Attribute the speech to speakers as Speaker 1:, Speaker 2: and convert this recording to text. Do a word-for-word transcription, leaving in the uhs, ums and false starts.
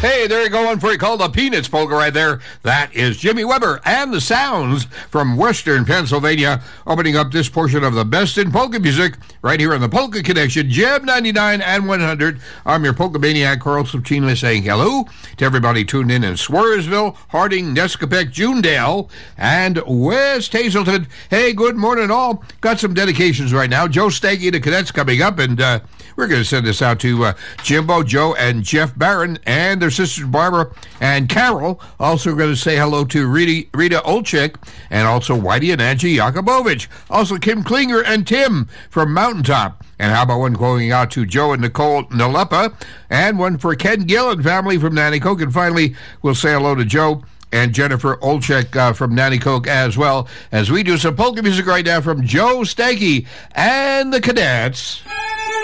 Speaker 1: Hey, there you go, one for you called the Peanuts Polka right there. That is Jimmy Weber and the Sounds from Western Pennsylvania, opening up this portion of the best in polka music right here on the Polka Connection, Jam ninety-nine and one hundred. I'm your Polka Maniac, Carl Subchina, saying hello to everybody tuned in in Swearsville, Harding, Nescopec, Junedale, and West Hazelton. Hey, good morning all. Got some dedications right now. Joe Staggy, the cadets, coming up, and uh, we're going to send this out to uh, Jimbo, Joe, and Jeff Barron, and their sisters Barbara and Carol. Also going to say hello to Rita, Rita Olchek, and also Whitey and Angie Yakubovich. Also Kim Klinger and Tim from Mountaintop. And how about one going out to Joe and Nicole Nalepa, and one for Ken Gill and family from Nanticoke. And finally, we'll say hello to Joe and Jennifer Olchek uh, from Nanticoke as well, as we do some polka music right now from Joe Staggy and the Cadets.